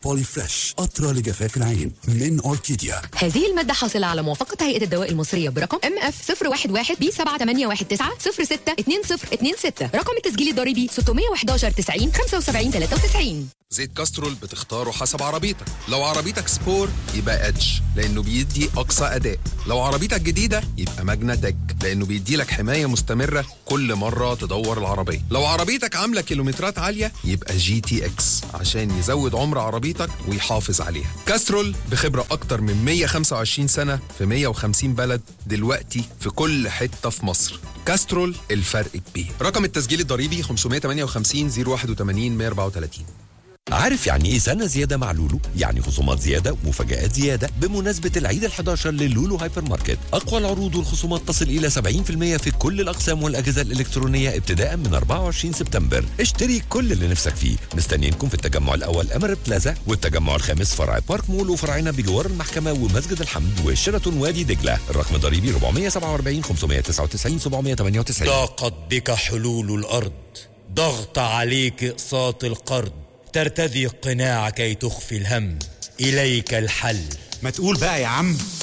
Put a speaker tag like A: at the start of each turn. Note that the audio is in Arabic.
A: بولي فريش قطرة لجفاف العين من أوركيديا.
B: هذه المادة حاصلة على موافقة هيئة الدواء المصرية برقم MF 011B788190202026. رقم التسجيل الضريبي 611 90 75 93.
C: زيت كاسترول بتختاره حسب عربيتك. لو عربيتك سبور يبقى ادج لانه بيدي اقصى اداء. لو عربيتك جديده يبقى ماجنا تك لانه بيدي لك حمايه مستمره كل مره تدور العربيه. لو عربيتك عامله كيلومترات عاليه يبقى جي تي اكس عشان يزود عمر عربيتك ويحافظ عليها. كاسترول بخبره اكتر من 125 سنه في 150 بلد دلوقتي في كل حته في مصر. كاسترول الفرق كبير. رقم التسجيل الضريبي 558 081 134.
D: عارف يعني ايه سنة زيادة مع لولو؟ يعني خصومات زيادة ومفاجآت زيادة بمناسبة العيد ال11 للولو هايبر ماركت. أقوى العروض والخصومات تصل إلى 70% في كل الأقسام والأجهزة الإلكترونية ابتداء من 24 سبتمبر. اشتري كل اللي نفسك فيه. مستنيينكم في التجمع الأول أميريت بلازا، والتجمع الخامس فرع بارك مول وفرعنا بجوار المحكمة ومسجد الحمد وشيراتون وادي دجلة. الرقم الضريبي 447 599 798.
E: ضاقت بك حلول الأرض، ضغط عليك إقساط القرض، ترتدي القناع كي تخفي الهم. إليك الحل.
F: ما تقول بقى يا عم.